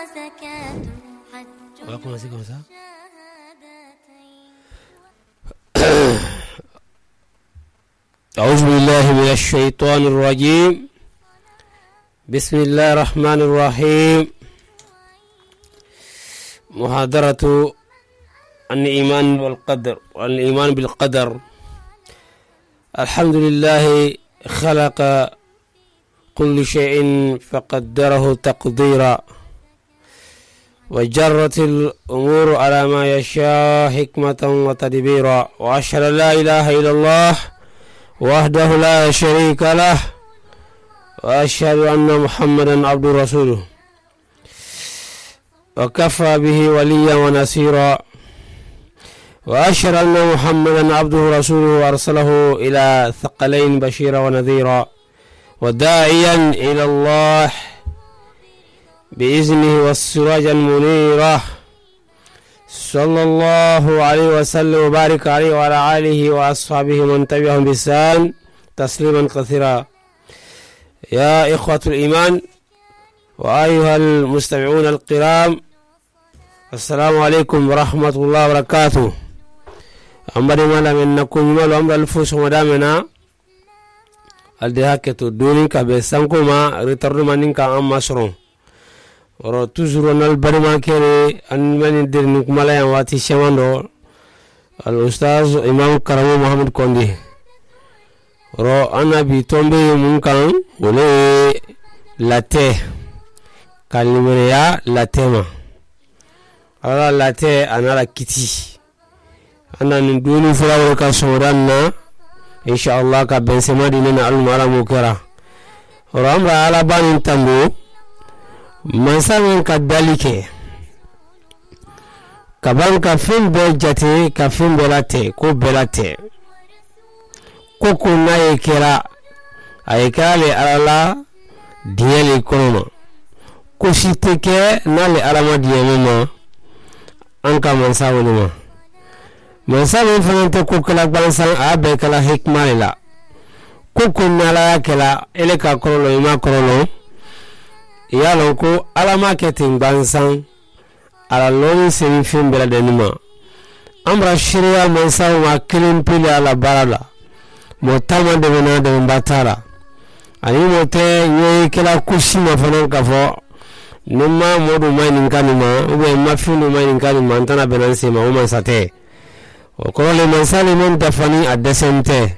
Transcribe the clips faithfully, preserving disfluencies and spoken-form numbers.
On va commencer comme ça. أعوذ بالله من الشيطان الرجيم. بسم الله الرحمن الرحيم. محاضرة الإيمان والقدر والإيمان بالقدر. الحمد لله خلق كل شيء فقدره تقديرا، وجرت الأمور على ما يشاء حكمة وتدبيرا، وأشهد أن لا إله إلا الله وحده لا شريك له، وأشهد أن محمدا عبده ورسوله، وكفى به وليا ونصيرا، وأشهد أن محمدا عبده ورسوله وأرسله إلى ثقلين بشيرا ونذيرا، وداعيا إلى الله بإذنه والسراجا منيرا، صلى الله عليه وسلم وبارك عليه وعلى آله وأصحابه من تبعهم بإحسان تسليما كثيرا. يا إخوة الإيمان وأيها المستمعون الكرام، السلام عليكم ورحمة الله وبركاته. أمري مالا من نكون مالو أمر الفوس مدامنا الدهاكة الدوني كبسانكما رترد منينكا أم مصرون oro toujours nal barima kere an mani der nuk malaya wati shamando al ustaz imam karamo muhammad kondi oro anabi tombe mun kan wole latte kalimere ya latema ala latte anala kiti anan duni fulawo ka sodanna inshallah ka bensema dinena al mara mukara oro amra ala banin tambo mansamin ka dalike kaban ka fin be jate ka fin belate ko belate ko kunna yekera ayekale ala diele kono ko siteke nale alama diele ma anka mansawoni ma mansamin fanante ko kala bansan abe kala hikmala ko kunna la kala eleka kono ima kono yalon ko alama ketin bansan ala loni seni fin bela denima amra shiriya mansa wa kilin pili ala barala motama de bena de batara ani mote yoy kala kushima fanan kafo nima modu mainin kanima ube mafinu mainin kanima antana benanse ma uma sate o ko le mansali non dafani adesente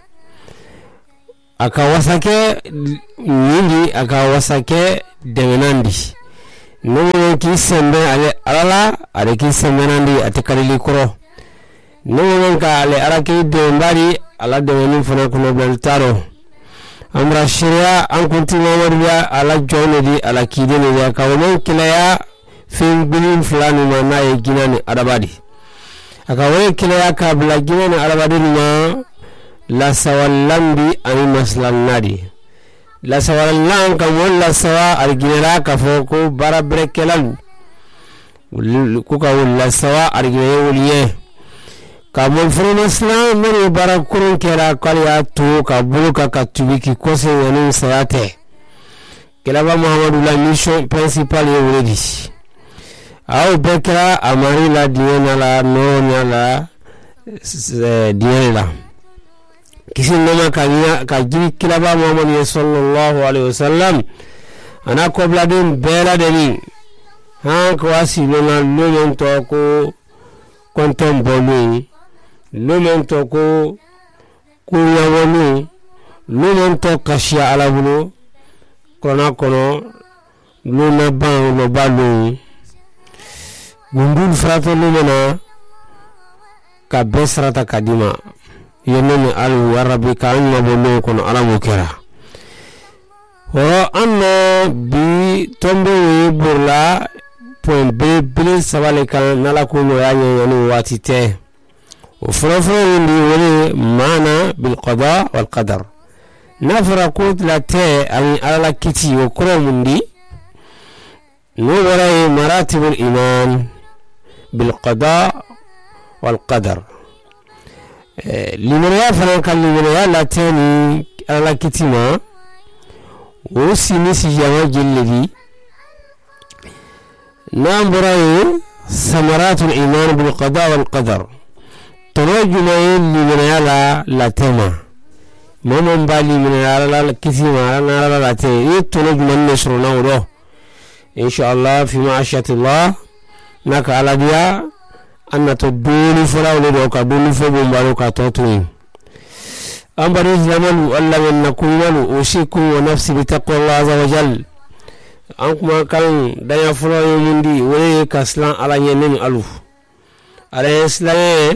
akawasake nyingi akawasake demenandi nungu ki sembe ale alala ale ki sembe nandi atekalili kuro nungu ka ale araki dembari ala demeni fana kuno blantaro amra shiria an kuntima wariya ala jonedi ala kidene ya kawon kilaya fin bilin fulani ma naye ginani arabadi akawon kilaya ka bla ginani arabadi ma la sawallandi ani maslan nadi la sawallan kam wala sawa arginera ka foko bara brekelan ku ka wala sawa argine wuliye ka mon freno islam mari bara kurun kera kaliya to ka buka ka tubiki kose wani sayate kelaba muhammadu la mission principale yewedi aw bekra amari la diena la no la diena kisi nama kanya ka jiri kilaba muhammad sallallahu alaihi wasallam ana ko bladin bela deni han ko asilo na lomen to ko kontom bolu lomen to ko ko yawonu lomen to kashia ala bulu kona kono luna ban no balu gundul frato lumena ka besrata kadima yenene al warabi ka anna bolo kono alamu kera oro anno bi tombe burla point b b sabale kan nala kuno yanyo yani watite وفرفر اللي ولي معنا بالقضاء والقدر نفر كود لا تي أن على كتي وكرم دي نوري مراتب الإيمان بالقضاء والقدر لمن يفعل كان لمن لا تاني على كتي ما وسي نسي جواج الذي نامبراي ثمرات الإيمان بالقضاء والقدر ترجمة من يلا لا تما ممن بالي من يلا لا كثير ما لا لا تي ترجمة النصر نوره إن شاء الله في معاشة الله نك على ديا أن تدوني فلا ولدوك دوني فبومباروك توتوين أمبر زمن الله من نكون أوصيكم ونفسي بتقوى الله عز وجل أنكم كان دنيا فلا يمندي ولي كسلان على ينين ألوف على إسلام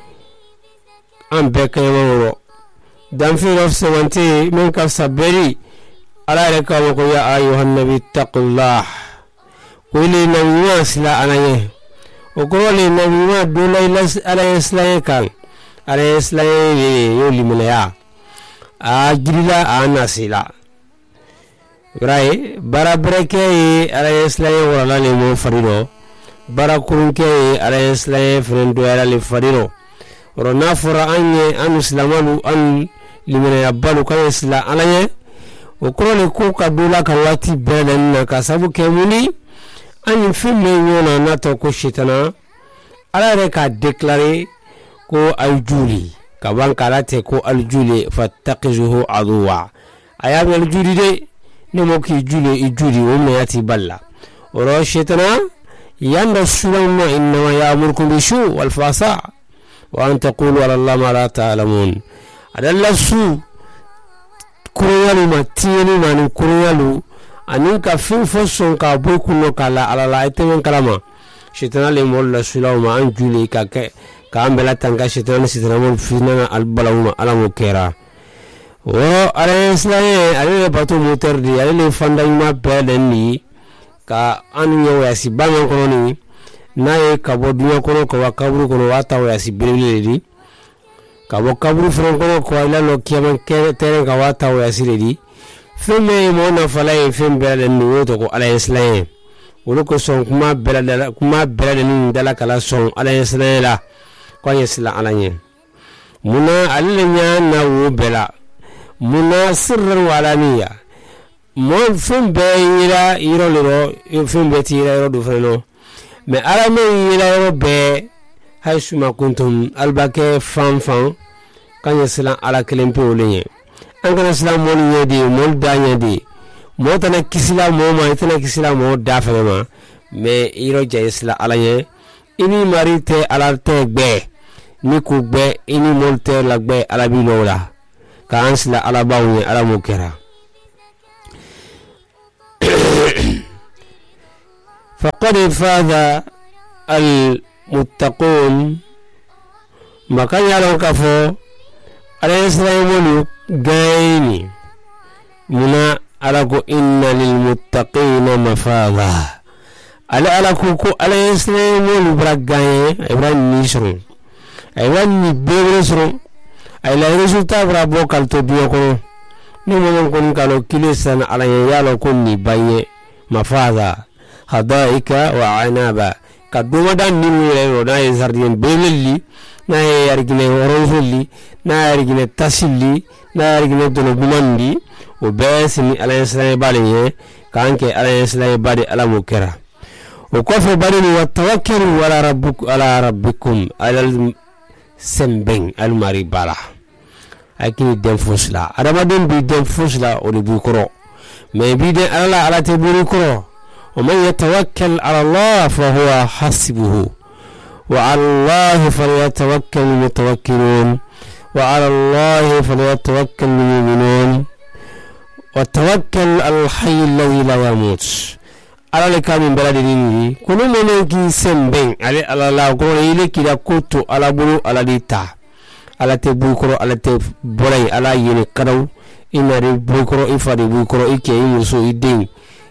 أم بكيمورو دم في نفس وانتي من كسبري على ركابك يا أيها النبي اتقوا الله قولي نبي سلا عليه وقولي نبي دولا على إسلام كان على إسلام يولي مليا أجريلا أنا سلا Right, bara breke ala islaye wala le mo fariro bara kurunke ala islaye frendo ala le fariro rona fora anye an islamalu an limene yabalu kan isla alaye o krole ko kadula ka wati belen na kasabu kemuni an fimme nyona nato ko shitana ala re ka declarer ko aljuli ka bankalate ko aljuli fattaqizuhu aduwa ayam aljuli de نموكي جولي جولي ومياتي بلا ورو شيطنا يند السلام إنما يأمركم بالسوء والفحشاء وأن تقولوا على الله ما لا تعلمون هذا السوء كريالو ما تيني ما نكريالو أنك في فصل كابوكو نكالا على لا يتمن كلامه شيطنا لمول السلام ما أنجولي كك كأمبلا تانكا شيطنا شيطنا مول فينا البلاوما على مكيرا o ala islaye ale bato moteur di ale fanda ma bedeni ka anu yo yasi bango kono ni nae kabo dunya kono ko wakaburu kono wata o yasi bele di kabo kaburu fron kono ko ala lo kiaman ke tere ka wata o yasi di femme mo na fala e femme bele ni to ko ala islaye wolo ko son kuma bele kuma bele ni dala kala son ala islaye la ko yesla ala nyen muna alle nya na wo bela muna sirran walaniya mon fun be yira yiro liro fun be tira yiro du freno me ala me yira yiro be haysuma kuntum albake fan fan kan yesla ala kelempe olenye angana islam mon yedi mon danya di mo tana kisila mo ma tana kisila mo da fema me yiro je isla ala ye ini marite ala te gbe ni ku gbe ini molte la gbe ala bi lola كأنسلا على باوي على مكرا فقد فاز المتقون ما كان يعلم كفو على إسرائيل جايني منا على إن للمتقين مفازا على على كوكو على إسرائيل برجعين إبراهيم نيشرون إبراهيم نيبرسرون ay la resultat bravo kalto dio ko ni mo kon kalo kilisan ala yalo kunni baye mafaza hadaika wa anaba kaduma dan ni wiro na yardien belli na yargine orozuli na yargine tasilli na yargine dolo bumandi o besni ala islam baliye kanke ala islam badi ala mukera o ko fe badi wa tawakkalu wala rabbukum ala rabbikum ala sembeng al mari bala akini dem fusla adama dem bi dem fusla o de bu koro me bi de ala ala te bu koro o man yatawakkal ala Allah fa huwa hasbuhu wa ala Allah falyatawakkal mutawakkilun wa ala Allah falyatawakkal mu'minun wa tawakkal al hayy alladhi la yamut ala le kamin balade ni kuno meno ki semben ale ala la ko ile kida koto ala bulu ala dita ala te bukoro ala te bolay ala yene kadaw inari bukoro ifadi bukoro ike imuso idin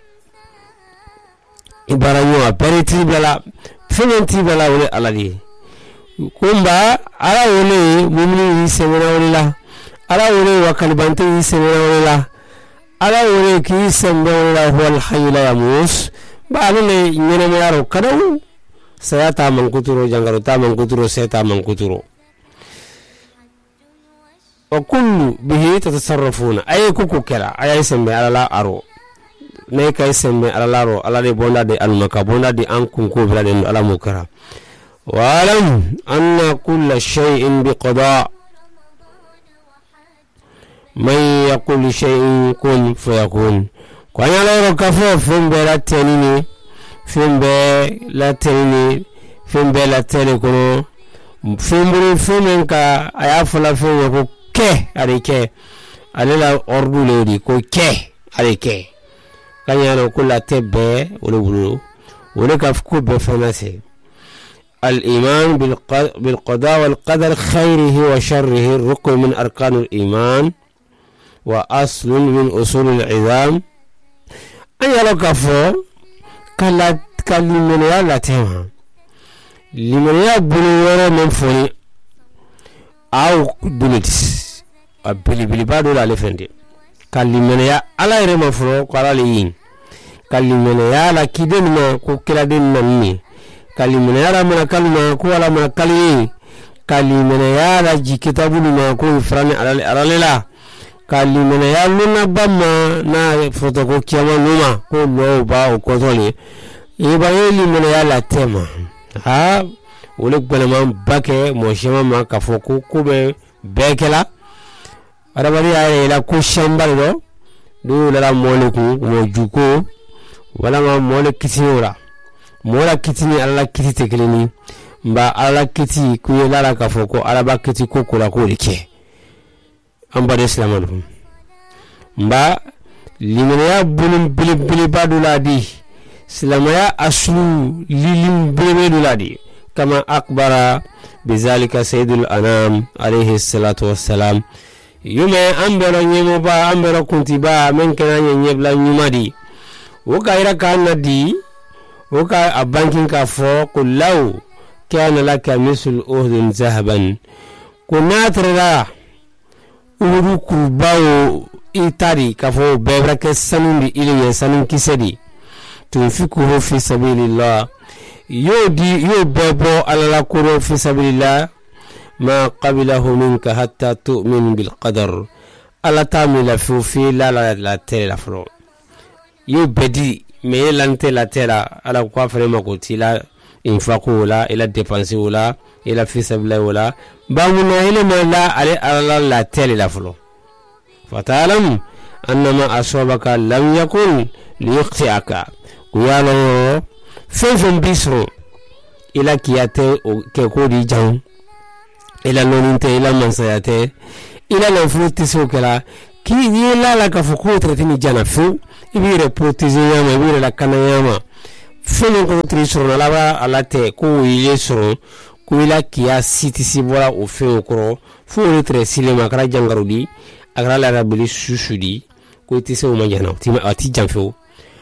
ibaranyo aperiti bala fenenti bala wole ala di kumba ala wole mumni semena wala ala wole wakalbante semena wala ala wole ki semena wala huwal hayy la yamus ba ale nyene yaro kadaw sayata mankuturo jangaro ta mankuturo seta mankuturo وكل به تتصرفون أي كوكو كلا أي سمي على لا أرو ne kay sembe ala laro ala de bonda de almaka bonda de an kunko bla de ala mukara walam anna kull shay'in biqada man yaqul shay'in kun fayakun kwanya laro kafo fumbe la tenini fumbe la tenini fumbe la tele kono fumbu fumenka aya fala fume ko ke arike alela ordu ledi ko ke arike kanyano kula tebe wulu wulu kafku be fanase al-iman bil qada wal qadar khairihi wa sharrihi rukn min arkan al-iman wa aslun min usul al-izam ayalo kafo kala kalimene ya la tema limene ya bulu woro men foni aw dulitis abili bili bado la lefende kalimene ya ala ire mafro ko ala yin kalimene ya la kiden ma ko kila den nanni kalimene ya la mana kalma ko ala mana kali kalimene ya la jikitabu ma ko frane ala ala la kalimene ya luna bamma na foto ko kiyama numa ko lo ba ko tole iba yeli mene ya la tema ha wole gbalama bake mo shema ma ka foko ko be bekela arabari ya la ko shambal do do la mole ko mo juko wala ma mole kitiyora mola kitini alla kitite keleni mba alla kiti ku la ka foko araba kiti ko ko la ko leke amba de islamanu mba limene ya bulum bili bili badula di silamaya aslu lilim bebe duladi kama akbara bizalika sayyidul anam alayhi salatu wassalam yume ambero nyemo ba ambero kuntiba men kana nyebla nyumadi woka ira kana di woka abankin ka fo kullau kana laka misl uhdin zahaban kunatra uru kurbawo itari ka fo bebra ke sanundi ile sanun kisedi tunfikuhu fi sabilillah yodi yo bebo ala kuro fi sabilillah ma qabilahu minka hatta tu'min bil qadar ala tamila fi fi la la la tela fro yo bedi me lante la tela ala kwa fere makoti la infaku la ila dépenser wala ila fi sabilillah wala bamuna ile mala ale ala la tela la fro fatalam annama asabaka lam yakun liqtiaka kuyalo fefem bisro ila kiyate ke ko di jang ila loninte ila mansayate ila la fruti sokela ki yela la ka fuko tretini jana fu ibire protéger yama ibire la kanayama fene ko trisro la ba alate ko ile soro ko ila kiya siti sibora o fe okro fu retre silema kara jangarudi agra la rabili susudi ko tise o majana ti ati janfo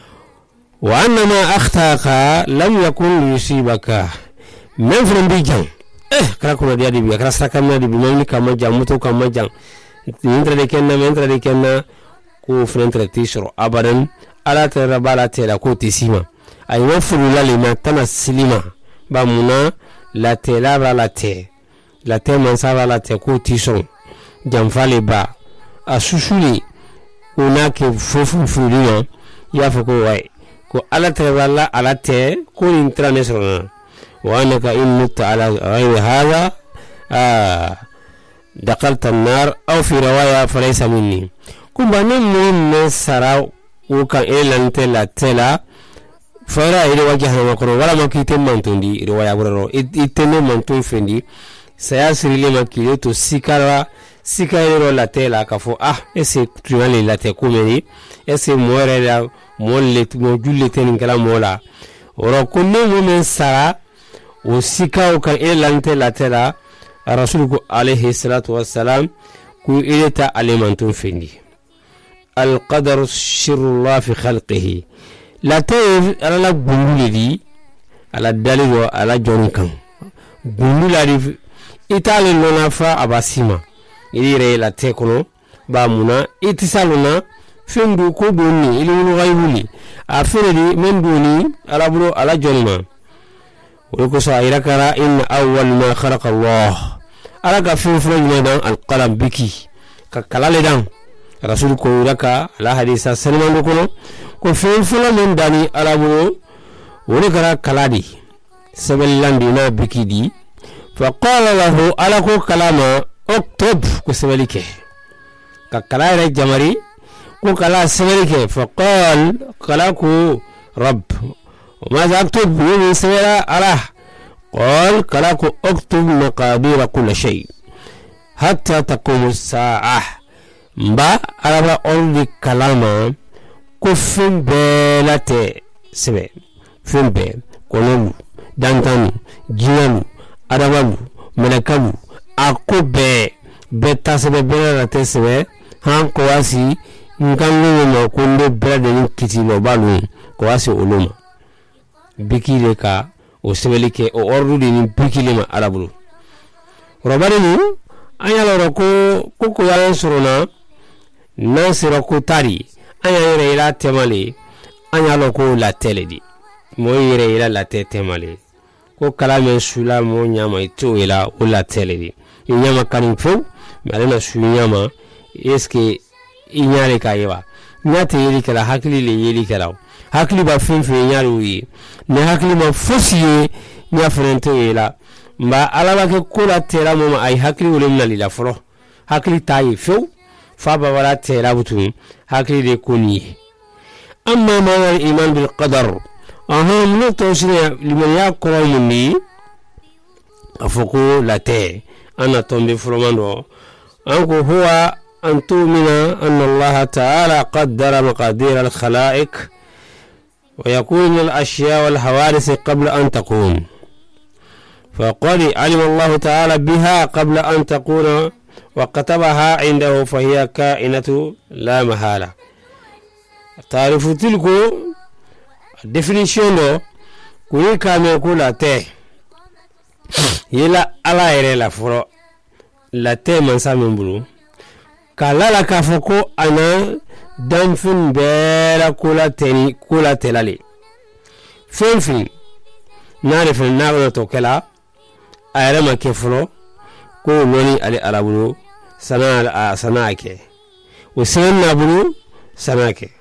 wa annama akhtaka lam yakun yusibaka men from bijan eh kala ko dia di bi kala saka na di bi men kama jamuto kama jang intra de kenna mentra de kenna ko frentre tisro abadan ala tera bala tera ko tisima ay wa fulula le matana silima ba muna la tela la te la te man sala la te ko tisro jamfale ba asusuli unake fofu fulina ya foko wai ko ala teballa ala te ko intra nesrona wa anaka in mutta ala ghayri hadha ah dakalta an-nar aw fi riwaya falaysa minni kumba min sara o kan elante la tela fara ile wajha ko wala makite mantundi riwaya buraro itene mantun fendi saya sirile makile to sikara sikayero la tela kafo ah ese tuwali la te kumeni ese moore la molle mo julle ten kala mola oro kunne mo sara o sikaw kan elante la tela rasulku alayhi salatu wassalam ku ileta alimantum fendi al qadar sirrullah fi khalqihi la tayf ala la gundulidi ala dalilu ala jonkan gunduladi itali lona fa abasima ire la tekono ba muna itisaluna fendu ko doni ilunu gaybuli afiridi men doni ala buro ala jonma woko sa irakara in awwal ma khalaqa Allah ala ka fu fu dan alqalam biki ka kalale dan rasul ko iraka ala hadisa salman kono ko fen fula men dani alabulo woni gara kaladi sebelandi na bikidi fa qala lahu alako kalama uktub ko sebelike ka kala jamari ko kala sebelike fa qal kalaku rabb وماذا أكتب يوم سيرا على قال كلاكو أكتب مقادير كل شيء حتى تقوم الساعة با أربع أولي كلاما كفن بلاتي سبع فين بي كونولو دانتانو جيانو أربعو ملكالو أكو بي بيتا سبع بلاتي سبع هان كواسي نكالو ما كوندو بلاتي كتلو بالو كواسي أولوما bikile ka o sebelike o ordude ni bikile ma arabulu robare ni anya loro ko ko yalan suruna nasira ko tari anya yere ila temale anya loko la teledi mo yere ila la temale ko kalame sula mo nyama ito ila o la teledi nyama kanin fu malena su nyama eske inyale kayeba nyate yeli kala hakili le yeli kala hakili ba finfe nyaruyi ne hakili ma fosiye nya frente la mba alaba ke kula tera mo ay hakili wolem lila foro hakili tayi few fa ba wala tera butu hakili de kuni amma ma wal iman bil qadar aha mun tawsina liman yakra munni afoko la te ana tombe fromando anko huwa an tu'mina anna Allah ta'ala qaddara maqadir al khalaiq ويكون الأشياء والحوادث قبل أن تكون فقد علم الله تعالى بها قبل أن تكون وكتبها عنده فهي كائنة لا محالة تعرف تلك definition do kuyi kame kula te yela ala ere la foro la te man samimbulu kala la kafoko ana damfin bela kula teni kula telali fenfin narifin na to kala ayra ma kefro ko noni ali arabulo sana sana ke usen nabulu sana ke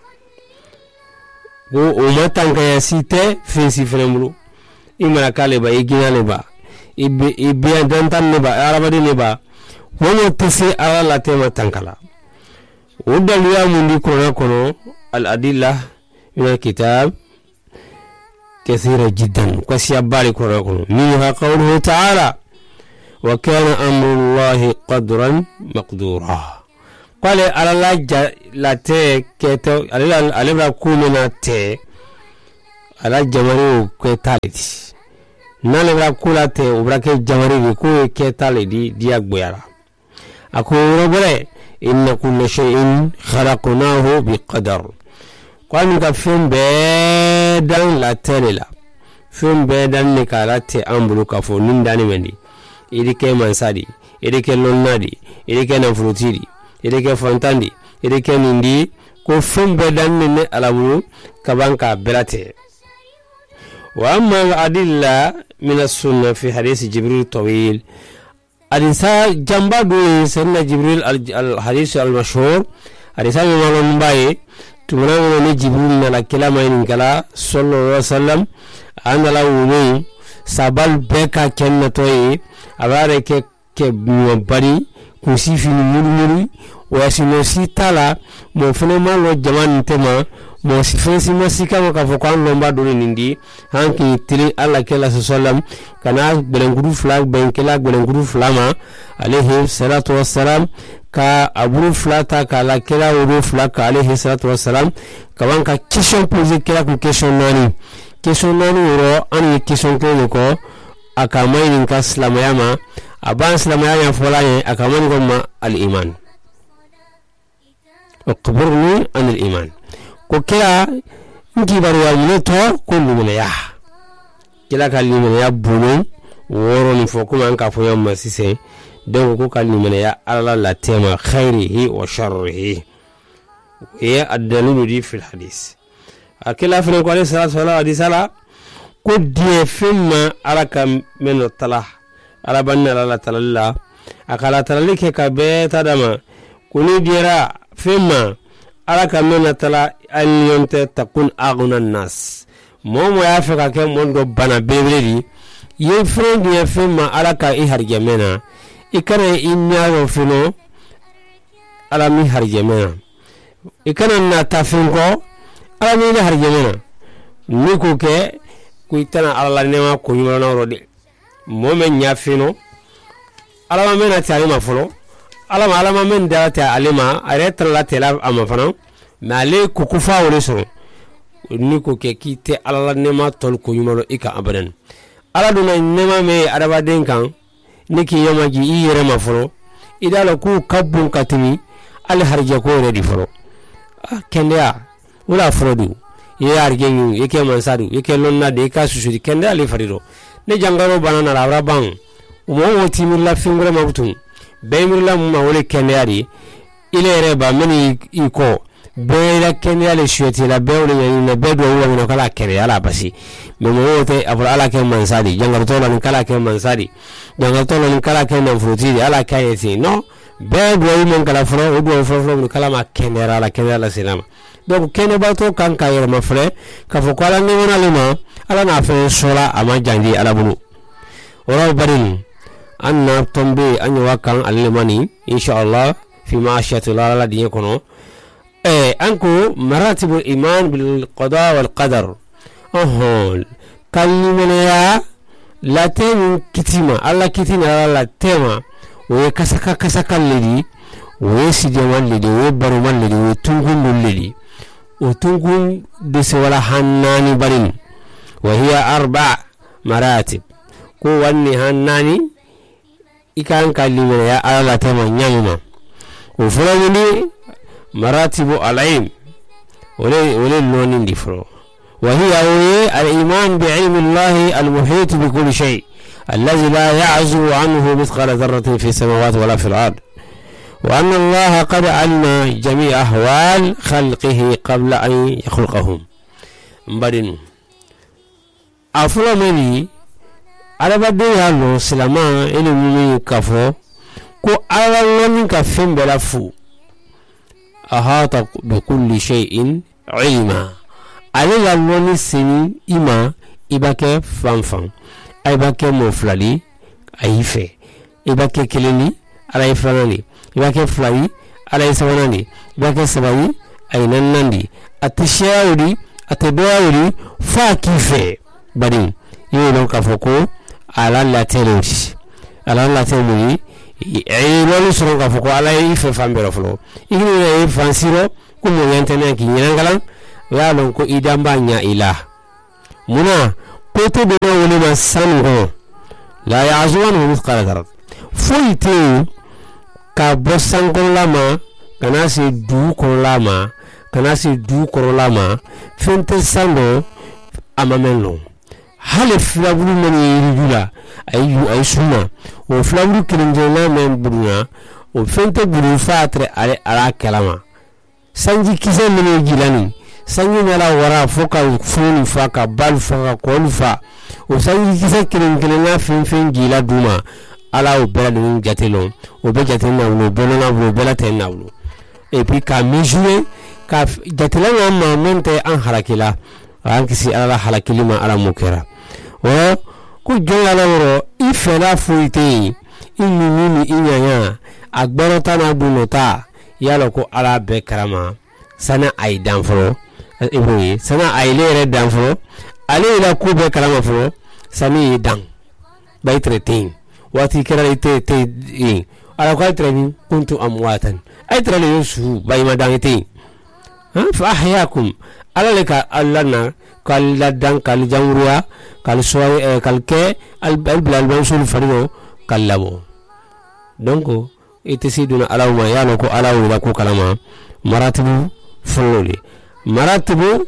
go umatanga ya site fensi fremulu imara kale ba igina le ba ibe ibe dantan le ba arabadi le ba wono tese ala la tema tankala ودل يا من يكون كونو الأدلة من الكتاب كثيرة جدا كسي بالي كونو منها قوله تعالى وكان أمر الله قدرا مقدورا قال على الله لا تي كتو على على كومنا تي على جمارو كتالتي نالبرا كولاتي وبراكي جمارو كو كتالدي دياك بيارا أكو ربري إن كل شيء خلقناه بقدر قال نك فين بدل لا تللا فين بدل نكالات أمبلو كفو ننداني مندي إديك منسادي إديك لونادي إديك نفروتيدي إديك فانتاندي إديك نندي كو فين بدل من ألابو كبانكا بلاتي وأما الأدلة من السنة في حديث جبريل الطويل Adisa jamba do sanna Jibril al hadith al mashhur adisa mi malon baye tumana ne Jibril na la kilama in kala sallallahu alaihi wasallam anala wuni sabal beka kenna toyi abare ke ke bari kusifi murmuri wasino sitala mo fenema lo jaman tema mo sifensi masika mo kafokwan lomba do nindi hanki tili alla kala sallam kana belenguru flag benkela belenguru flama alayhi salatu wassalam ka aburu flata kala kala uru flaka alayhi salatu wassalam kawanka question poser kala ku question nani question nani ro ani question ko akamai ninka slamayama aban slamayama folanye akamani gomma al iman اخبرني عن الإيمان كوكيا نجيب الوالدة كل من ياه كلا كلمة من ياه بنو وروني فوكم أنك فيوم مسيسي دعو كوكلمة من ياه على لا تيما خيره وشره هي الدليل دي في الحديث أكلا في القرآن صلى الله عليه وسلم كودي فيما على كم من الطلاح على بنا لا تلا أكلا تلالك كبيت دما كوني ديرا فيما alaka mena tala aliyonte takun aghna nas momo ya fe ka ke mondo bana bebeli ye friend ye fe ma alaka i hargemena ikana inyago fino ala mi hargemena ikana na tafinko ala mi hargemena niko ke kuitana ala nema ko yoro rodi momen nya fino ala ma mena tari ma folo ala ma ala ma men data alima areta la tela amafana male kukufa wole so niko ke kite ala nema tol ko yoro ika abadan ala duna nema me araba den kan niki yamaji i yere ma folo idala ku kabbun katimi al harje ko redi folo kenya wala frodu ye argenyu yake mansadu yake lonna de ka susudi kenya ali farido ne jangaro banana la bang umo woti milla fingure mabutum be milla ma wole kenya di ile reba mani iko be la kenya le shweti la be wole ne be do wala no kala kenya ala basi me mo wote abra ala ke mansadi jangaro to la kala ke mansadi jangaro to la kala ke na fruti ala kayeti no be do mon kala fro do fro fro kala ma kenya ala kenya la silama donc kene bato kan kayere ma frère ka fo ko ala ni wona lima ala na fe sola ama jandi ala bulu wala barin anna tombe anyo wakan alimani inshallah fi ma'ashati la la diye kono eh anko maratibul iman bil qada wal qadar ohol kalimene ya la tem kitima alla kitina la tema we kasaka kasaka lidi we sijaman lidi we baruman lidi we tungun lidi وتنقل دسولا حناني برين وهي أربع مراتب كواني حناني إكان كلمة يا الله تمام نعمة وفلاني مراتب العلم ولي ولي اللون دفرو وهي الإيمان بعلم الله المحيط بكل شيء الذي لا يعزو عنه مثقال ذرة في السماوات ولا في الأرض وأن الله قد علم جميع أحوال خلقه قبل أن يخلقهم مبارين أفلا مني على بدي هالو سلام إلى مني كفو كو على لون كفين بلافو أحاط بكل شيء علما على لون سني إما إباك فانفان إباك مفلالي أيفه إباك كلني على إفلاني ibake flai ala isawanani ibake sabawi ainanandi atishawudi atadawudi fa kife bari yiwo don kafoko ala la telewti ala la telewti e lolu soro kafoko ala ife fambero flo igini e fansiro kumo yentene ki nyangalan ya lon ko idamba nya ila muna koto be no woni ma sango la ya'zuwan mithqala dharrat fuite ka bosangon lama kana se du ko lama kana se du ko lama fente sando amamelo hale flabulu mani rigula ayu ay suma o flabulu kirinjena men buruna o fente buru fatre ale ala kalama sanji kise mani gilani sanji nala wara foka funi faka bal faka kolfa o sanji kise kirinjena fin fin gila duma ala o bela de jatelo o be jatelo na bela na bro bela ten na bro et puis ka mesurer ka jatelo na ma monte an harakila an kisi ala halakili ma ala mukera o ku jonga la woro ifela fuite inu nini inyanya agbaro ta na bunota yalo ko ala be karama sana ay danfro e sana ay lere danfro ale la ku be karama fro sami dan bay tretin wati kera ite te in ala ko treni kuntu amwatan ay treni yusu bay madangiti ha fa ahyakum ala leka allana kal ladan kal jamruwa kal soy kal ke al bilal bansul farido kallabo donc ite siduna ala ma yalo ko ala wala ko kalama maratibu fululi maratibu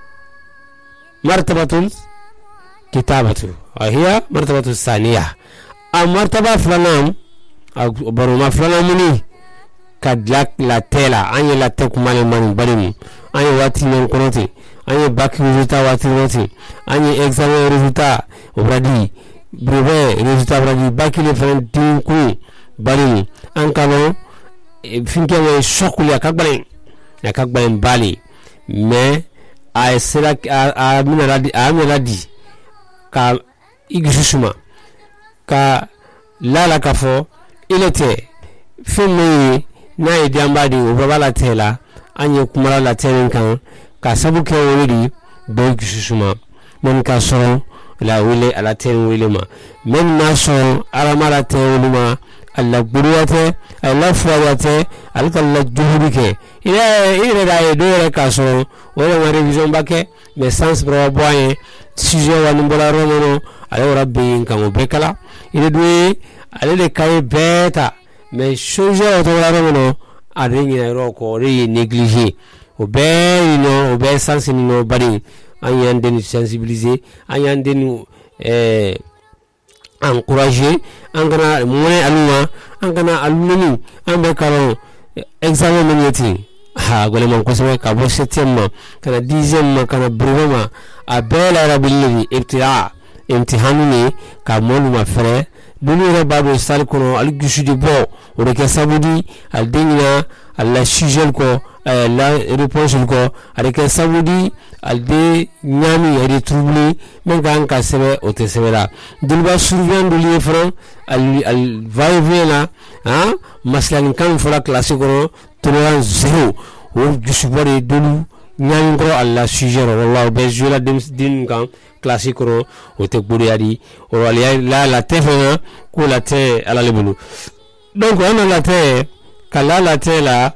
martabatul kitabatu hiya martabatu thaniya martaba flanam baruma flanamuni kadlak la tela anye la tekumale mani barim anye wati non konoti anye bac résultat wati wati anye examen résultat obradi brevet résultat obradi bac le fin tinku barim ankalo finke we shokuli akakbalen akakbalen bali mais a sera a mina di a mina di ka igusuma ka lala kafo ilete femme na idamba di obala tela anye kumara la telen kan ka sabuke wori do igusuma mon ka so la wile ala ten wile ma men na so aramara te wuluma alla buruwate alla fuwate alka la juhudike ile ile da e do re ka so wala ma revision bake mais sans pro boyen sujet wa nimbola rono ala rabbi kan bekala ile do ale le kay beta mais sujet to la rono adengi na roko re négliger o be no o be sans ni no bari anyan den sensibiliser anyan den eh encourager angana moyen aluma angana alumni ambe karo examen meneti ha gole man ko so ka bo septième kana dixième kana brevema abela rabili ibtila imtihanuni ka molu ma frère dulu re babo sal kono al gusudi bo o de ke sabudi al dingina al sujet ko la réponse ko avec sabudi al de nyami eri troubli men kan ka sebe o te sebela dulba survient de l'effort al al va et vient hein maslan kan fora classe ko trois zéro o gusubori dulu nyami ko alla sujet wallahu be jula dem din kan classe ko o te buriadi o la la tefena ko la te ala lebulu donc on la te kala la te la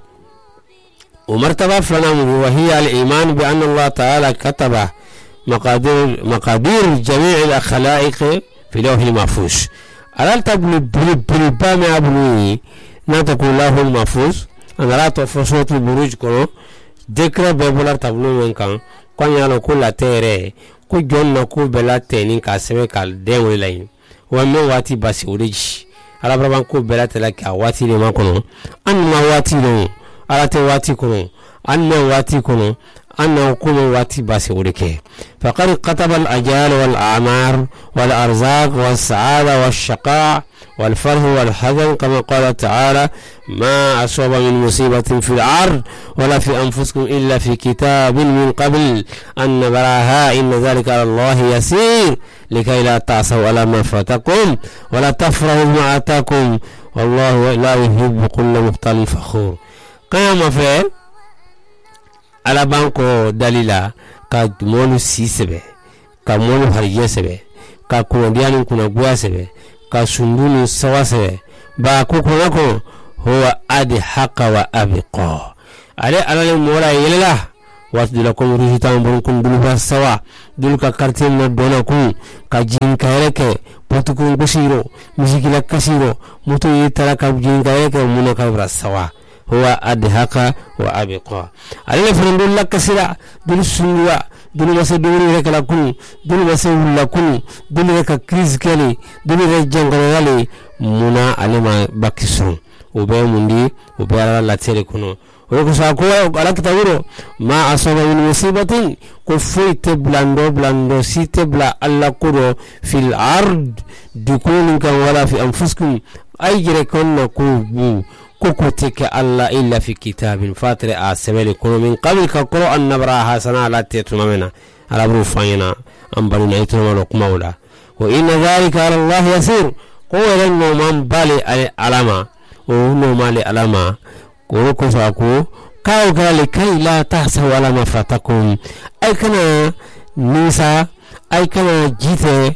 ومرتبة فلان وهي الإيمان بأن الله تعالى كتب مقادير مقادير جميع الخلائق في لوح المحفوظ. ألا تبلي بلي بلي بام أبلي نتقول له المحفوظ أنا لا تفصلت البروج كله ذكر ببلار تبلو من كان كان يالو كل تيره كل جون نكو بلا تنين كاسمه كال دين لين ومن واتي بس وريج على بربان كو بلا تلاك واتي لما كنو أن ما واتي لهم على تواتي كنو أن واتي كنو أن كل واتي بس وريك فقد كتب الأجال والأعمار والأرزاق والسعادة والشقاء والفرح والحزن كما قال تعالى ما أصاب من مصيبة في الأرض ولا في أنفسكم إلا في كتاب من قبل أن نبراها إن ذلك على الله يسير لكي لا تعصوا على ما فاتكم ولا تفرحوا ما آتاكم والله لا يحب كل مختال فخور. قيام فعل على بانكو دليلا كمولو سيسبه كمولو هرجسبه ككونديان كنا غواسبه كسندون سواسبه با كوكوناكو هو ادي حق وابقى علي على المورا يلا واسدلكم ريتان بركم دلوا سوا دلك كارتين دونكم كجين كايرك بوتكم بشيرو ميزيكلا كسيرو موتو يترا كجين كايرك منك برسوا هو أدهاك وأبقى على فرند الله كسرة دل سنوا دل مسا دوري رك لكون دل مسا لكون دل رك كريز كلي دل رك جنغالي منا على ما بكسون وبيع مندي وبيع لا تلكونه ويكساكوا على كتابه ما أصاب من مصيبة كفوي تبلاندو بلاندو سي تبلا الله كرو في الأرض دكون كان ولا في أنفسكم أي جركون كوبو كوكوتك الله إلا في كتاب فاتر أسمعي كل من قبل كقرأ النبرة سنة لا تتمنى على بروفينا أم بني يتمنى مولا وإن ذلك على الله يسير قوة إنه من بالي علامة وإنه مالي علامة كوكو ساكو كاو قال كي لا تحسوا على ما فاتكم أي كنا نيسا أي كنا جيته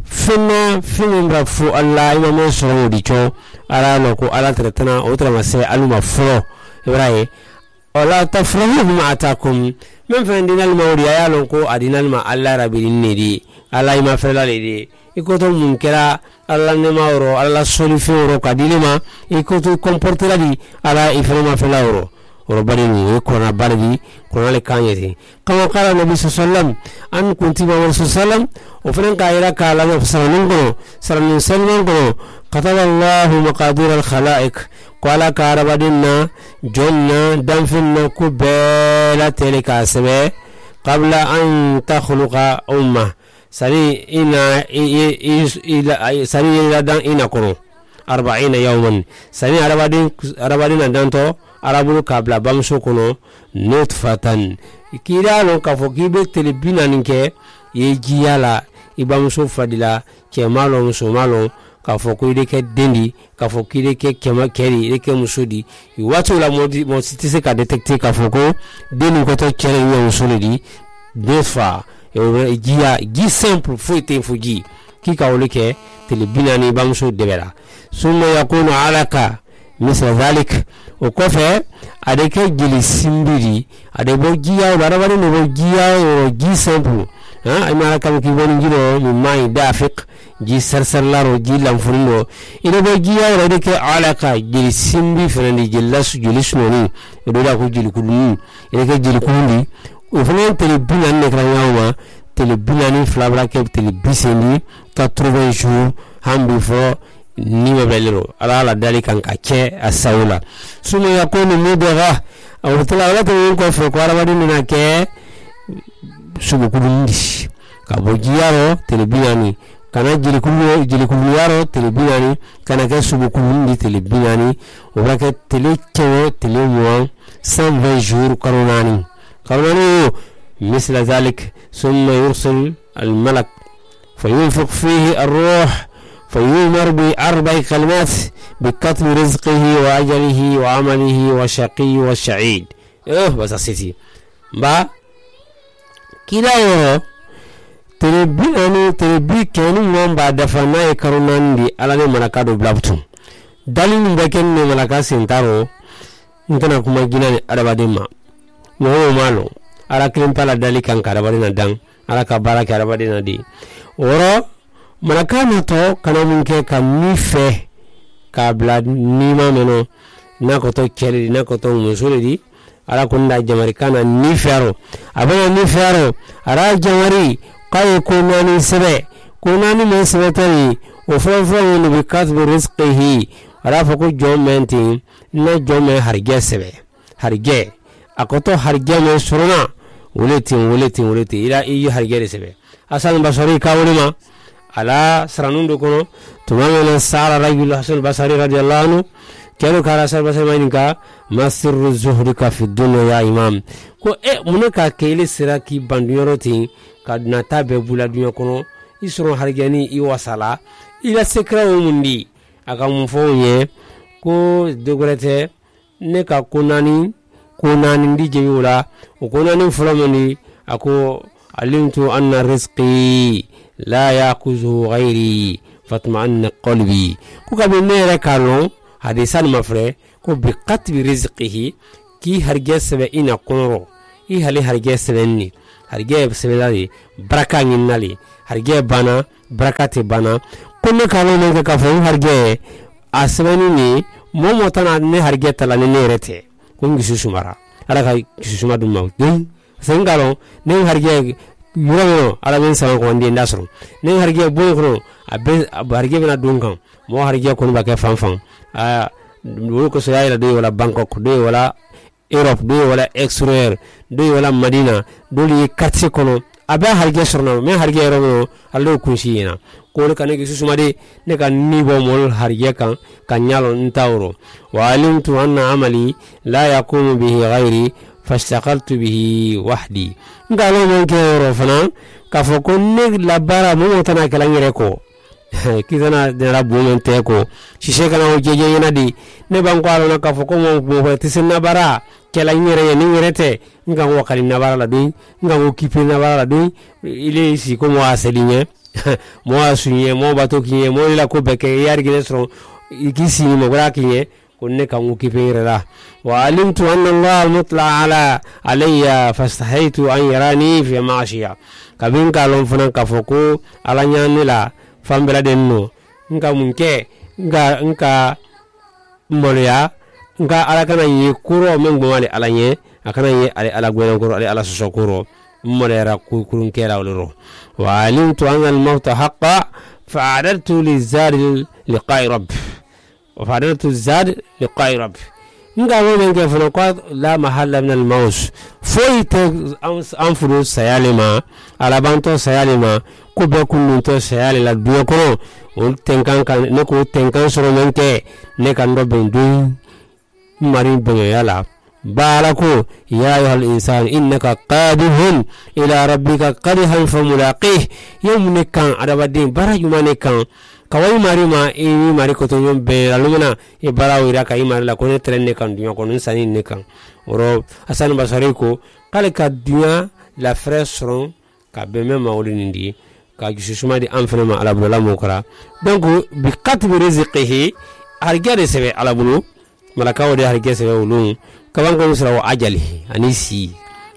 فينا فينا رفو الله إمام سرور ديشو على لوكو على ترتنا أوتر مسي علوم فرو إبراهيم ولا تفرحوا بما أتاكم من فندنا الموري يا لوكو أدينا الما الله ربي الندي الله ما فلا لدي يكوتو منكرا الله نماورو الله سولفيورو كديلما يكوتو كومبورتلا دي الله إفرما فلاورو وربنا يكون بالدي كنا لكانيتي كما قال النبي صلى الله عليه وسلم أن كنت مع الرسول صلى الله عليه وسلم وفرن كايرا كالا فسرنكو سرن سلمنكو كتب الله مقادير الخلائق قال كاربدنا جنة دنفنا كبيلة تلك أسبه قبل أن تخلق أمة سري إنا سري إلى دان إنا كرو أربعين يوما سري أربعين أربعين دانتو arabulu kabla bamso kono nutfatan kira lo ka fo ki be tele binani ke ye jiya la ibamuso fadila ke malo muso malo ka fo ko ide ke dendi ka fo ki ide ke kema keri ide ke musodi wato la modi mo sitise ka detecter ka fo ko deni ko to kere yo musodi des fois e jiya ji simple fo ite fo ji ki ka wole ke tele binani ibamuso debera summa yakunu alaka misla zalik o kofe adeke jili simbiri adebo jiya barabari no bo jiya o ji simple ha ima kam ki woni jiro mi mai dafiq ji sarsar laro ji lamfundo ina bo jiya o adeke alaka jili simbi frandi jilas jilis noni do da ko jili kudum ina ke jili kundi o fana tele binan ne kranyawa tele binani flabra ke tele bisendi quatre-vingts jours hambi fo ni mabelero ala ala dali kan ka ke asawla suma yakunu mudagha aw tala wala to ko fo ko ara na ke subu kudundi ka bojiyaro telebinani kana jili kulu jili kulu yaro telebinani kana ke subu kudundi telebinani o ba ke tele kewo tele mo cent vingt jours karonani karonani misla zalik summa yursil al malak fayunfiq fihi ar-ruh فيؤمر بأربع كلمات بكتب رزقه وأجله وعمله وشقي والسعيد إيه بس أسيتي با كلا يو تربي أني تربي كانوا من بعد فنا يكرونان دي على الملكة دبلابتو دالين بكين الملكة سنتارو نتنا كم جينا أربعين ما هو مالو على كلام بلا دالي كان كاربادين دان على كبارا كاربادين دي ورا malakana to kana munke ka mife ka blad nima meno nakoto keri nakoto musulidi ala kunda jamari kana nifero abana nifero ara jamari kay kunani sebe kunani mesbetari o fofo ni bikatbu rizqihi ara foko jomenti na jome harge sebe harge akoto harge me suruna wuleti wuleti wuleti ila iyi harge sebe asal basari ka wulima ala saranundo kono tumamena sara rajul hasan basari radiyallahu anhu kelo kara sar basari mainka masirru zuhrika fi dunya ya imam ko e munaka kele siraki banduyorotin kadna tabe bula dunya kono isro hargani i wasala ila sekra umundi aka mfonye ko dogorete ne ka kunani kunani ndije yola kunani fulamani ako alimtu anna rizqi la yakuzu ghairi fatma'anna qalbi ko kabe mere kalo hadisan mafre ko bi qatbi rizqihi ki harge sebe ina konoro i hali harge sebe ni harge sebe dali baraka nginali harge bana barakati bana kunne kalo ne ka fo harge asbani ni momo tana ne harge tala ne nerete ko ngisu sumara ala ka ngisu suma dum mawdin sengalo ne harge yoro ala ben sama ko ndi ndasro ne harge boy ko abe harge bena dunkan mo harge ko ba ke fanfan a do ko so yaila do wala Bangkok do wala Europe do wala extérieur do wala Madina do li quartier kono abe harge sorno me harge ro allo kunsiyina ko kan ne susuma de ne kan ni bo mol harge kan kan nyalo ntawro wa alimtu anna amali la yaqumu bihi ghairi fastaqaltu bihi wahdi ngalo mon ke rofana ka foko ne la bara mo tana kala ngire ko kizana de la bo mon te ko shishe kana o jeje yana di ne ban ko ala ka foko mo bo tisina bara kala ngire ni ngirete nga wo kali na bara la du nga wo kipi na bara la du ile si ko mo aselinye mo asunye mo batokiye mo ila ko beke yargi nesro ikisi mo grakiye kunne kan ukipirira wa alimtu anna Allah mutla ala alayya fastahaitu an yarani fi ma'asiya kabin kalon funan kafoko alanyanila fambela denno nka munke nka nka mbolya nka alakana yikuro mengwale alanye akana ye ale ala gwen ko ale ala sosokuro mmolera kurun kera wolo wa alimtu anna al-maut haqqan fa'adaltu lizari liqa'i rabb وفعلت الزاد لقاء رب نقا ومن كيف نقاط لا محل من الموت فويت أنفرو سيالما على بانتو سيالما كوبا كنتو سيالي لدويا كنو ونتنكان كان نكو تنكان سرو منك نكان ربين دوي مارين بنيالا بالكو يا أيها الإنسان إنك قادح إلى ربك قدحا فملاقيه يوم نكان على بدين برا يوم نكان kawai mari ma ini mari ko to be alumina e bara wira kai mari la ko ne tren ne kan dunya ko non sani ne kan oro asan basari ko kale ka dunya la frère seront ka be même ma woni ndi ka gisusuma di amfana ma ala bula mo kara donc bi katbi rizqihi argade sebe ala bulu malaka wode argade sebe wulu kaban ko sura wa ajali anisi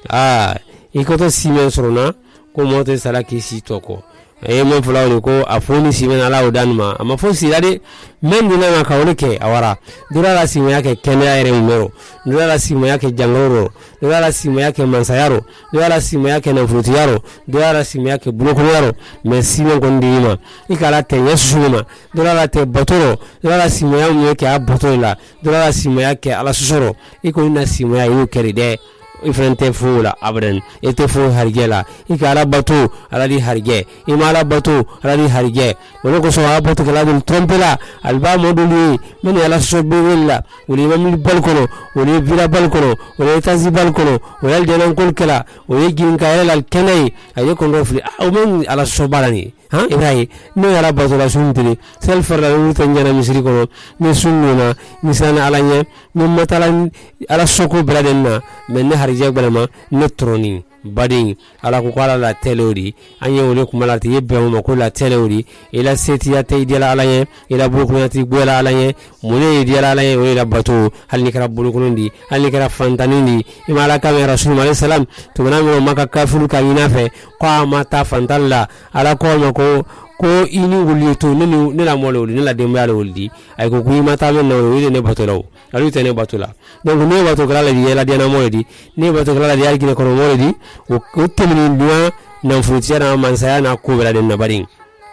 ah ikoto simen suruna ko mote salaki si toko e mon fulawni ko afoni simen ala udanma ama fo silade men dina ma kawleke awara durala simo yake kene ayre numero durala simo yake jangoro durala simo yake mansayaro durala simo yake na frutiyaro durala simo yake bulokuyaro me simen gondima ikala te yesuma durala te botoro durala simo yake abotola durala simo yake ala susoro iko ina simo ya yu keride ifrente fula abadan ete fu hargela ikala batu aladi harge imala batu aladi harge wala ko so abatu kala dum trompela alba moduli men ala sobilla wali mamil balkono wali vila balkono wali tazi balkono wali denan kol kala wali gin kayela al kenay ayo ko rofli aw men ala sobalani ha ibrahim no ala batu la suntili sel farla lu tanjana misri ko ni sunnuna misana alanye ni matalan ala soko bradenna men harje balama netroni badin ala ko kala la telori anye wole ko malati yebbe mo ko la telori ila setiya tay diala alaye ila bukunati gola alaye mune diala alaye wala batu halni kara bulukundi halni kara fantanindi imala kame rasul alayhi salam to manamo maka kafulu ka inafe ko amata fantalla ala ko mako ko ini wulito nenu nela molo ni la demba la wuldi ay ko kuyi mata men no wile ne batulaw alu tene batula donc ne batu kala la di la diana moledi ne batu kala la di algine ko moledi o temini duwa na frutiera mansaya na ko bela den na barin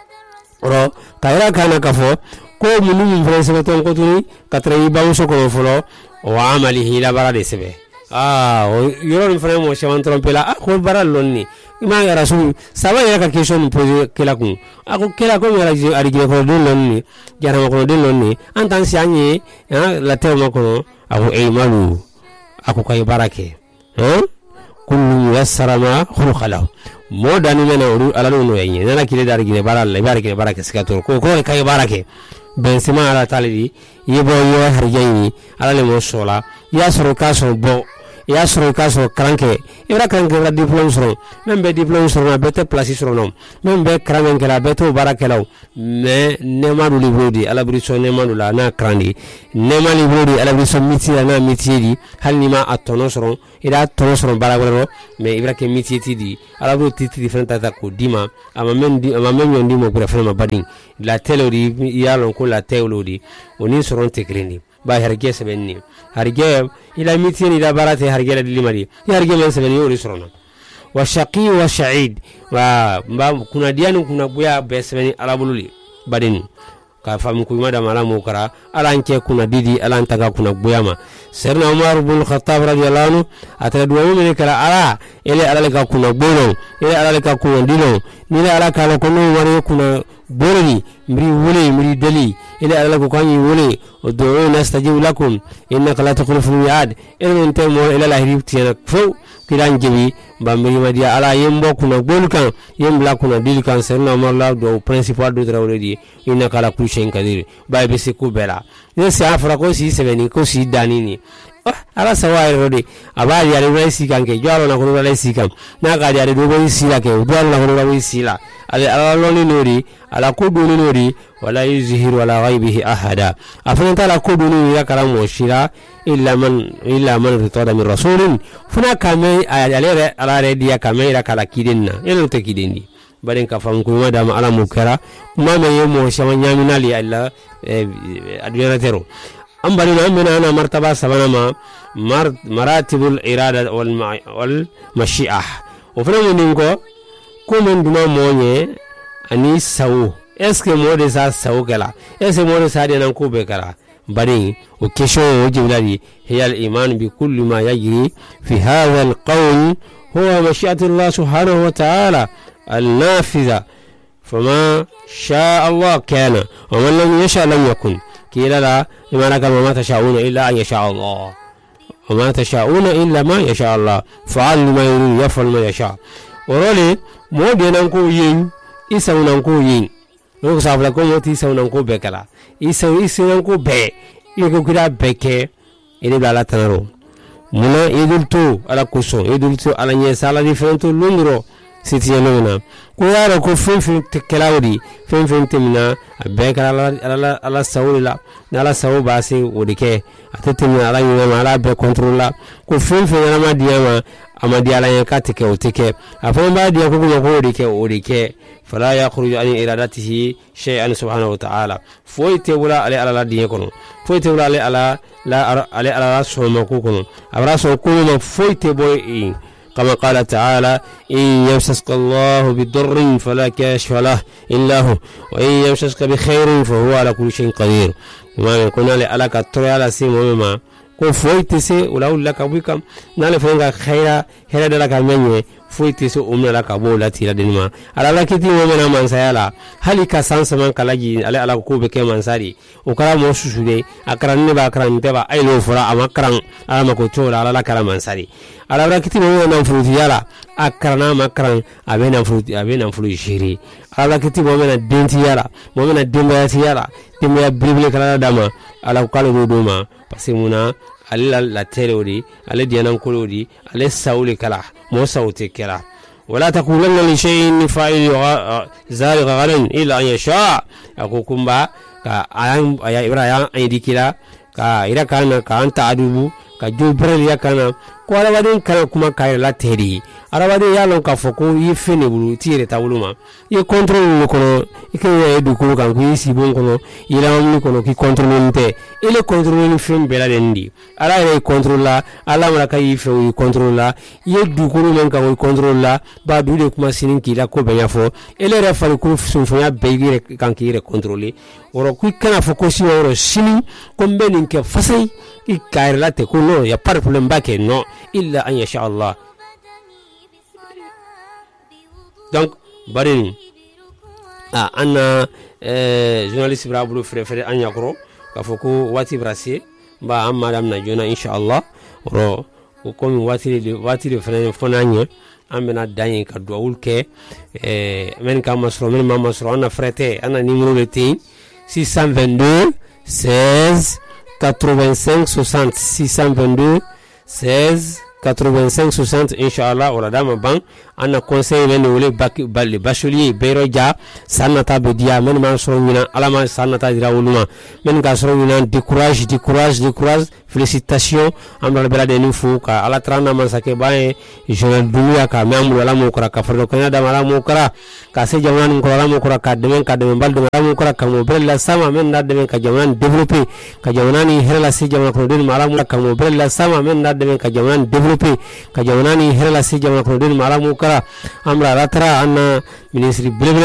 ro kayra kana kafo ko munu min france ko ko tuni katray bawo so ko folo o amalihi la barade sebe ah yoro fana mo chaman trompela ah ko baral lonni ma ya rasul saba ya ka question poser kela kun ako kela ko mera ari ge ko don lonni jara ko don lonni antan si anye la tema ko ako e malu ako kay barake hein kullu yassara ma khulqalahu modani mena uru ala no yenye nana kile dar gine baral la barake barake sikato ko ko kay barake ben sima ala talidi yebo yo harjayni ala le mo sola ya soro kaso bo ya soro kaso kranke ibra kranke la diplôme soro membe diplôme soro na bete place soro non membe kranke la beto barakelaw me nema du librodi ala briso nema du la na krandi nema librodi ala briso miti na miti di halni ma atono soro ida tono soro barakelo me ibra ke miti ti di ala bro titi different ata ko dima ama men di ama men yondi mo pour faire ma badin la théorie ya lon ko la théorie oni soro te krindi ba harge sebenni harge ila mitini da barate harge la dilimali harge men sebenni yori sorona wa shaqi wa sha'id wa kuna dianu kuna buya be sebenni ala bululi badin ka fam ku mada malamu kara ala nke kuna didi ala ntaga kuna buyama serna umar ibn khattab radiyallahu anhu atara duwa men kala ala ele ala ka kuna bono ele ala ka kuna dino ni ala ka ko no wari kuna boroni mri wole mri dali ele ala ko kanyi wole do nastajib lakum innaka la tukhlifu al-mi'ad ele ente mo ele la hiriftina fo kiran jebi bamri madia ala yembo kuna bolkan yembla kuna dil kan serna umar la do principal do trawredi innaka la kushen kadir bay be se ko bela ne se afra ko si seveni ko si danini ala sawai rodi abali ya resi kanke jalo na ko resi kan na ga ya do bo sila ke do na ko ro sila ala ala loni nori ala ko do nori wala yuzhiru ala ghaibihi ahada afan ta la ko do ni ya karamo shira illa man illa man ritada min rasulin funa kame ala ala redi ya kame ira kala kidinna elo te kidindi baden ka fam ko madama ala mukara ma me yemo shama nyaminali alla adiyana tero ambali na amena ana martaba sabana ma maratibul irada wal wal mashi'ah o fere ningo ko men duma monye ani sawu eske mode sa sawu kala eske mode sa de nan ko be kala bari o question o jiblali hiya al iman bi kulli ma yajri fi hadha al qawl huwa mashi'atu Allah subhanahu wa ta'ala al nafiza fama sha'a Allah kana wa man lam yasha lam yakun kila la imana kama ma tashauna illa an yasha Allah وما تشاءون إلا ما يشاء الله فعل ما يريد يفعل ما يشاء ورولي مو بينانكو ين إساونانكو ين نوك سافلاكو موتي إساونانكو بكلا إساو إساونانكو بي يكو كدا بكي إلي بلا تنرو منا يدلتو على كوسو يدلتو على نيسالا دي فرنتو لندرو sitiyelona ko yaro ko fenfen tekelawdi fenfen temina be kala ala ala sawula ala sawu basi odike atetemi ala nyama ala be contrôla ko fenfen ala madiyama amadi ala yakati ke otike afon ba diya ko ko odike odike fala yakhruju an iradatihi shay'an subhanahu wa ta'ala foite wala ala ala diya kono foite wala ala ala la ala ala so mako kono abra so ko mo foite boy كما قال تعالى إن يمسسك الله بالضر فلا كاشف له إلا هو وإن يمسسك بخير فهو على كل شيء قدير وما يكون لك الترى على سيم وما كو فويتسي ولا لك بكم نال فنغا خيرا هلا دلك مني فويتسي أمنا لك بولاتي لدنما على لكتي ومنا من سيالا هل كسانس من كلاجي على على كوب كمان ساري وكلا موسوسودي أكران نبا أكران تبا أي لو فرا أما أكران على ما كتور على لا كلام من ساري على لكتي ومنا نفروتي يلا أكران ما أكران أبين نفروتي أبين نفروتي شيري على لكتي ومنا دينتي يلا ومنا دينبياتي يلا دينبيا بيبلي كلا دما على كالو دوما بسمونا على لا تلودي على ديانان كولودي على ساولي كلا مو ساوتي كلا ولا تقولن لشيء فاعل ذلك غدا الا ان يشاء اكوكم با كا ايان ايا ابراهيم ايديكلا كا ايرا كان كان تعدو ka jubral yakana ko ala wadin kala kuma kay la tedi ara wadin yalon ka foko yi fene bulu tire tawuluma yi control ko no ike du ko kan ko si bon ko no ila mi ko no ki control nte ile control ni fen bela dendi ala ile control la ala mara kay fe yi control la yi du ko no ka ko control la ba du de kuma sinin ki la ko benya fo ile re fa ko sun fo ya be gire kan ki re contrôler oro ku kana foko si oro sini ko benin ke fasay ki kayr la te ko no ya par problème bake no illa an yasha Allah donc bari ah ana euh journaliste brabulu frère frère an yakro ka foko wati brasier ba am madame na jona insha Allah ro ko komi wati de wati de frère fonanya amena dayin ka doul ke eh men ka masro men ma masro ana frère ana numéro de tin six cent vingt-deux seize quatre-vingt-cinq soixante six cent vingt-deux seize quatre-vingt-cinq soixante inshallah wala dama ban ana conseil men wole bak balle bachelier bero dia sanata be dia men man so nyina alama sanata dira wuluma men ga so nyina décourage décourage décourage félicitations amra bela de nifu ka ala trana man sake bae je dunya ka memru wala mo kora ka fardo kana da mala mo kora ka se jamnan ko wala mo kora ka demen ka demen baldo wala mo kora ka mo bela sama men na demen ka jamnan développer ka jamnani herla se jamna ko den mala mo ka mo bela sama men na demen ka jamnan développer ka jamnani herla se jamna ko den mala mo kora amra ratara anna ministre